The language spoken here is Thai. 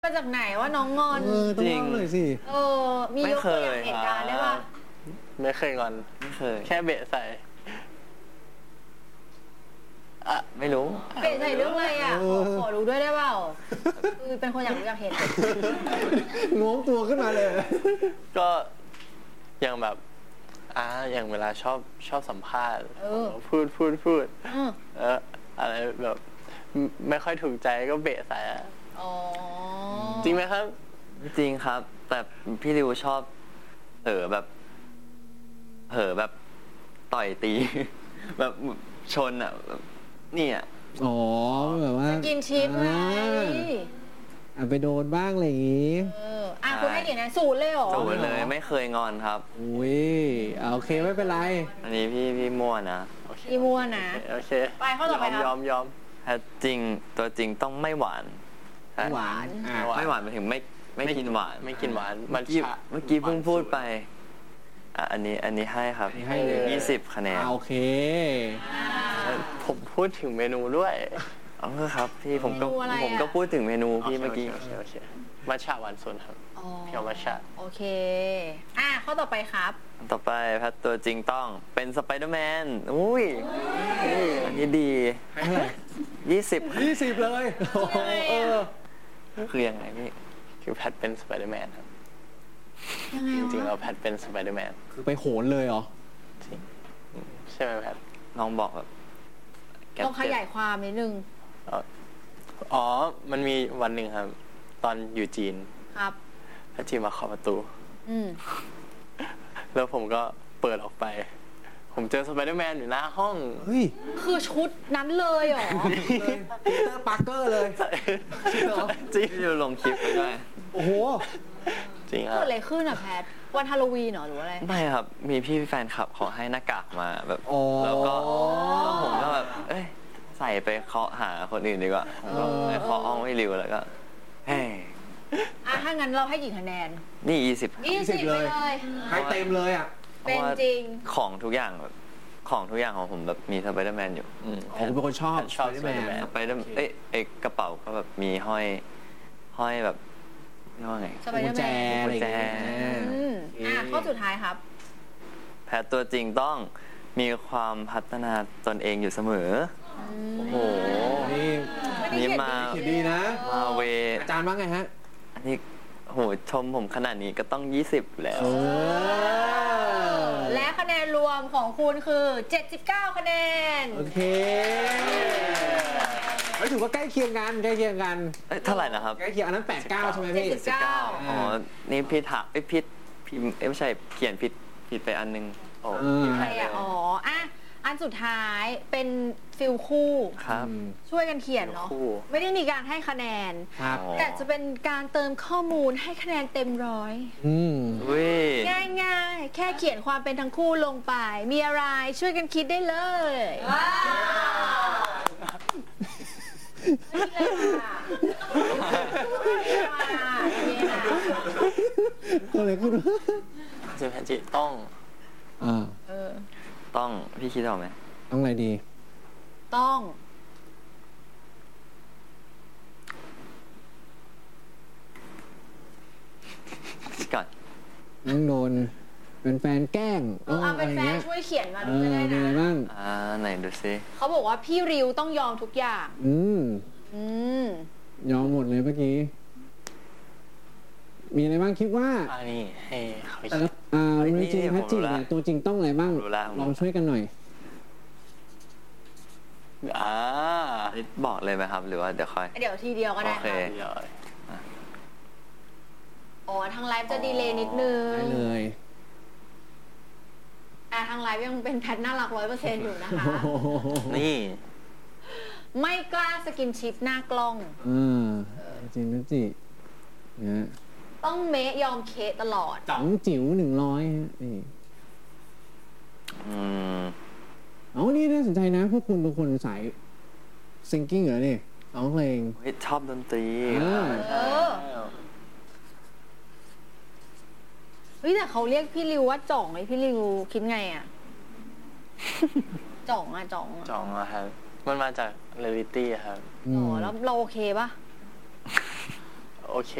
มาจากไหนว่าน้องงอนต้องเล่าเลยสิมียกตัวอย่างเหตุการณ์ได้ป่ะไม่เคยงอนไม่เคยแค่เบะใส่ไม่รู้เบะใส่เรื่องอะไรขอรู้ด้วยได้เปล่าคือเป็นคนอยากรู้อยากเห็นโน้มตัวขึ้นมาเลยก็อย่างแบบอย่างเวลาชอบสัมภาษณ์พูดอะไรแบบไม่ค่อยถูกใจก็เบะใส่จริงไหมครับจริงครับแต่พี่ริวชอบเผลอแบบต่อยตีแบบชนนี่แบบว่ากินชิปไงไปโดนบ้างอะไรอย่างงี้คุณให้กี่นะ0เลยเหรอ 0เลยไม่เคยงอนครับอุ้ยโอเคไม่เป็นไรอันนี้พี่มั่วนะพี่มั่วนะโอเคไปข้อต่อไปครับยอมถ้าจริงตัวจริงต้องไม่หวานหวานไม่หวานหมายถึงไม่กินหวานไม่กินหวานเมื่อกี้เพิ่งพูดไปอันนี้ให้ครับให้เลย 20 คะแนนโอเคผมพูดถึงเมนูด้วยครับพี่ผมก็พูดถึงเมนูพี่เมื่อกี้โอเคมัทฉะหวานสุนครับเพียวมัทฉะโอเคข้อต่อไปครับต่อไปแพทตัวจริงต้องเป็นสไปเดอร์แมนอุ้ยอันนี้ดี20เลยคือยังไงพี่คือแพทเป็นสไปเดอร์แมนครับยังไงจริงๆเราแพทเป็นสไปเดอร์แมนคือไปโหนเลยเหรอจริงใช่ไหมแพทลองบอกแบบต้องขยายความนิดนึงมันมีวันหนึ่งครับตอนอยู่จีนครับพระจีนมาเคาะประตูแล้วผมก็เปิดออกไปผมเจอสไปเดอร์แมนอยู่หน้าห้องคือชุดนั้นเลยเหรอปีเตอร์ปาร์เกอร์เลยจริงอยู่ลงคลิปไปด้วยโอ้โหจริงครับเกิดอะไรขึ้นแพทวันฮาโลวีนเหรอหรืออะไรไม่ครับมีพี่แฟนคลับขอให้หน้ากากมาแบบแล้วก็ผมก็แบบใส่ไปเคาะหาคนอื่นดีกว่าเคาะอ้องไม่ริวแล้วก็ถ้างั้นเราให้กี่คะแนนนี่ 20เลยให้เต็มเลยเป็นจริงของทุกอย่างของผมแบบมีสไปเดอร์แมนอยู่ผมเป็นคนชอบสไปเดอร์แมนสไปเดอร์กระเป๋าก็แบบมีห้อยแบบเรียกว่าไงกุญแจข้อสุดท้ายครับแพทตัวจริงต้องมีความพัฒนาตนเองอยู่เสมอโอ้โหนี่มาดีนะมาเวอาจารย์ว่าไงฮะอันนี้โหชมผมขนาดนี้ก็ต้อง20แล้วและคะแนนรวมของคุณคือ79คะแนนโอเคไม่ถือว่าใกล้เคียงกันเท่าไหร่นะครับใกล้เคียงอันนั้น89ใช่ไหมพี่ 79 อ๋อนี่พี่ถามพิมพ์ไม่ใช่เขียนผิดไปอันนึงอะไรอันสุดท้ายเป็นฟิลคู่ช่วยกันเขียนเนาะไม่ได้มีการให้คะแนนแต่จะเป็นการเติมข้อมูลให้คะแนนเต็ม100ง่ายๆแค่เขียนความเป็นทั้งคู่ลงไปมีอะไรช่วยกันคิดได้เลยอะไรขึ้นซึ่งแพนจิต้องพี่คิดออกไหมต้องอะไรดีต้องก่อนน้องโดนเป็นแฟนแกล้งเป็นแฟนช่วยเขียนมาดูได้นะบ้างไหนดูซิเขาบอกว่าพี่ริวต้องยอมทุกอย่างยอมหมดเลยเมื่อกี้มีอะไรบ้างคิดว่านี่ให้เขาจริงพัชจิเนี่ยตัวจริงต้องอะไรบ้างลองช่วยกันหน่อยบอกเลยไหมครับหรือว่าเดี๋ยวทีเดียวก็ได้ทางไลฟ์จะดีเลย์นิดนึงได้เลยทางไลฟ์ยังเป็นแพทน่ารัก100%อยู่นะคะนี่ไม่กล้าสกินชิปหน้ากล้องจริงนะจินะต้องเมะยอมเคตลอดจ๋องจิ๋ว100นี่นี่น่าสนใจนะพวกคุณบางคนสายซิงกิ้งเหรอเนี่ยร้องเพลงชอบดนตรีแต่เขาเรียกพี่ริวว่าจ่องไอพี่ริวคิดไงจ่องครับมันมาจากเรียลลิตี้ครับแล้วเราโอเคปะโโอเค